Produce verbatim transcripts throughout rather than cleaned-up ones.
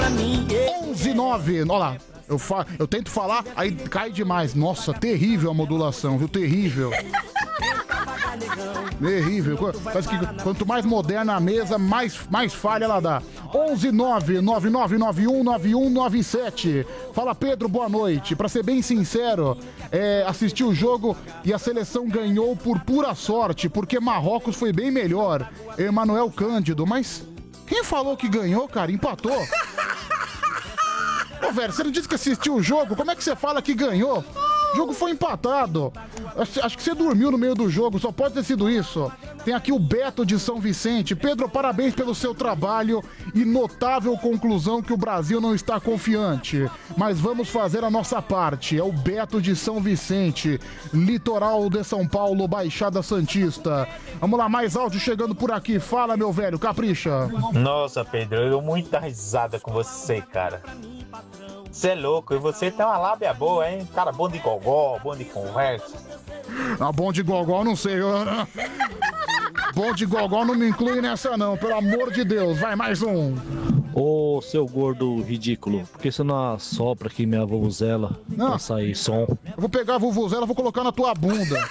onze nove, olha lá. Eu, fa... eu tento falar, aí cai demais. Nossa, terrível a modulação, viu? Terrível. Terrível. Parece que quanto mais moderna a mesa, mais, mais falha ela dá. onze nove nove nove nove um nove um nove sete. Fala, Pedro, boa noite. Pra ser bem sincero, é, assisti o jogo e a seleção ganhou por pura sorte, porque Marrocos foi bem melhor. Emanuel Cândido, mas quem falou que ganhou, cara? Empatou. Ô, velho, você não disse que assistiu o jogo? Como é que você fala que ganhou? O jogo foi empatado. Acho, acho que você dormiu no meio do jogo, só pode ter sido isso. Tem aqui o Beto de São Vicente. Pedro, parabéns pelo seu trabalho e notável conclusão que o Brasil não está confiante. Mas vamos fazer a nossa parte. É o Beto de São Vicente, litoral de São Paulo, Baixada Santista. Vamos lá, mais áudio chegando por aqui. Fala, meu velho, capricha. Nossa, Pedro, eu dou muita risada com você, cara. Você é louco, e você tem uma lábia boa, hein? Cara bom de gogó, bom de conversa. Ah, bom de gogó, não sei. Bom de gogó não me inclui nessa não, pelo amor de Deus. Vai, mais um. Ô, seu gordo ridículo, por que você não assopra aqui minha vuvuzela não. pra sair som? Eu vou pegar a vuvuzela e vou colocar na tua bunda.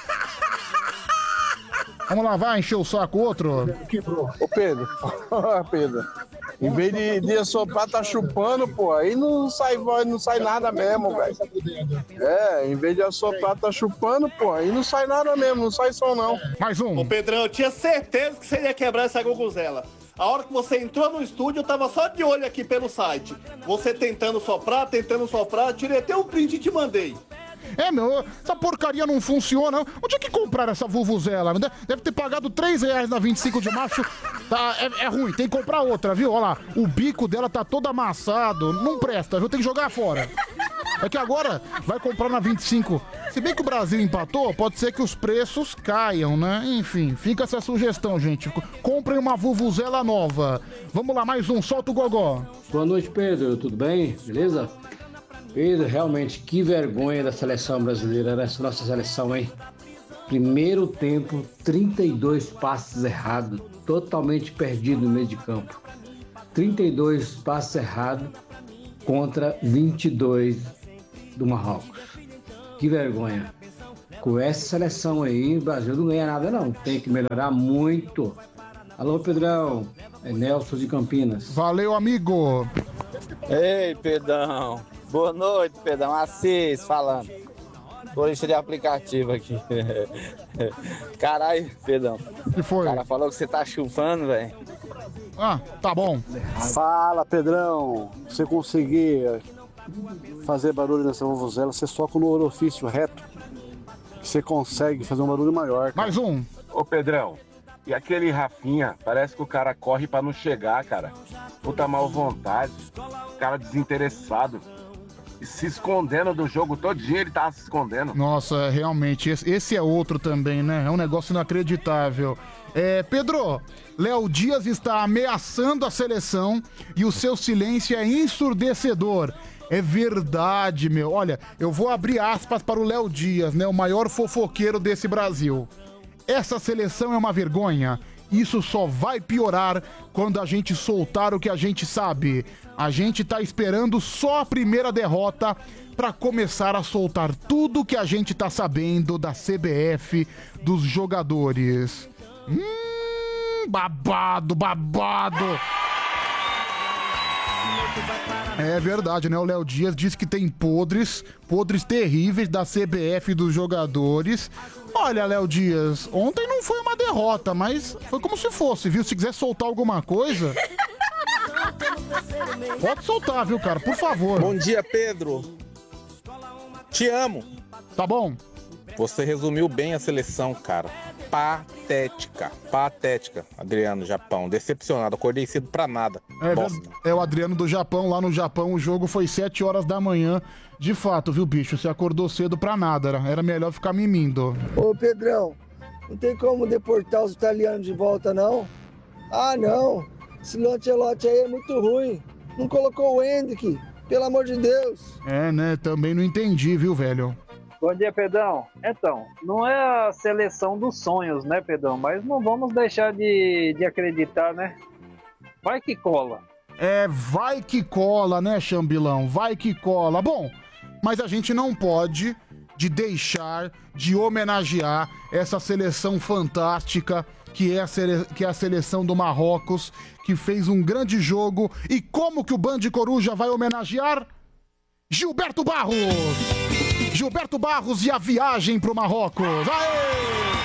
Vamos lá, vai encher o saco outro. Ô Pedro, Pedro, em vez de, de assoprar, tá chupando, pô, aí não sai voz, não sai nada mesmo, velho. É, em vez de assoprar, tá chupando, pô, aí não sai nada mesmo, não sai som não. Mais um. Ô Pedrão, eu tinha certeza que você ia quebrar essa goguzela. A hora que você entrou no estúdio, eu tava só de olho aqui pelo site. Você tentando soprar, tentando soprar, tirei até um print e te mandei. É, meu, essa porcaria não funciona. Onde é que compraram essa vuvuzela? Deve ter pagado três reais na vinte e cinco de março. Tá, é, é ruim, tem que comprar outra, viu? Olha lá, o bico dela tá todo amassado. Não presta, viu? Tem que jogar fora. É que agora vai comprar na vinte e cinco. Se bem que o Brasil empatou, pode ser que os preços caiam, né? Enfim, fica essa sugestão, gente. Comprem uma vuvuzela nova. Vamos lá, mais um, solta o gogó. Boa noite, Pedro. Tudo bem? Beleza? Pedro, realmente, que vergonha da seleção brasileira, nessa nossa seleção, hein? Primeiro tempo, trinta e dois passes errados, totalmente perdido no meio de campo. trinta e dois passes errados contra vinte e dois do Marrocos. Que vergonha. Com essa seleção aí, o Brasil não ganha nada não, tem que melhorar muito. Alô, Pedrão, é Nelson de Campinas. Valeu, amigo. Ei, Pedrão. Boa noite, Pedrão. Assis falando. Motorista de aplicativo aqui. Caralho, Pedrão. Que foi? O cara falou que você tá chupando, velho. Ah, tá bom. Fala, Pedrão. Se você conseguir fazer barulho nessa vuvuzela, você soca no orifício reto. Você consegue fazer um barulho maior. Cara. Mais um. Ô, Pedrão. E aquele Rafinha, parece que o cara corre pra não chegar, cara. Puta mal vontade. Cara desinteressado. E se escondendo do jogo, todo dia ele tava se escondendo. Nossa, realmente, esse, esse é outro também, né? É um negócio inacreditável. É, Pedro, Léo Dias está ameaçando a seleção e o seu silêncio é ensurdecedor. É verdade, meu. Olha, eu vou abrir aspas para o Léo Dias, né? O maior fofoqueiro desse Brasil. Essa seleção é uma vergonha. Isso só vai piorar quando a gente soltar o que a gente sabe. A gente tá esperando só a primeira derrota para começar a soltar tudo que a gente tá sabendo da C B F, dos jogadores. Hum, babado, babado. É verdade, né? O Léo Dias disse que tem podres, podres terríveis da C B F dos jogadores. Olha, Léo Dias, ontem não foi uma derrota, mas foi como se fosse, viu? Se quiser soltar alguma coisa, pode soltar, viu, cara? Por favor. Bom dia, Pedro. Te amo. Tá bom. Você resumiu bem a seleção, cara. Patética, patética. Adriano, Japão, decepcionado, acordei cedo pra nada. É, Bosta. É o Adriano do Japão, lá no Japão o jogo foi sete horas da manhã. De fato, viu, bicho, você acordou cedo pra nada, era, era melhor ficar mimindo. Ô, Pedrão, não tem como deportar os italianos de volta, não? Ah, não, esse Lancelotti aí é muito ruim, não colocou o Hendrick, pelo amor de Deus. É, né, também não entendi, viu, velho? Bom dia, Pedrão. Então, não é a seleção dos sonhos, né, Pedrão? Mas não vamos deixar de, de acreditar, né? Vai que cola. É, vai que cola, né, Chambilão? Vai que cola. Bom, mas a gente não pode de deixar de homenagear essa seleção fantástica que é, a sele... que é a seleção do Marrocos, que fez um grande jogo. E como que o Band Coruja vai homenagear? Gilberto Barros! Gilberto Barros e a viagem pro Marrocos. Aê!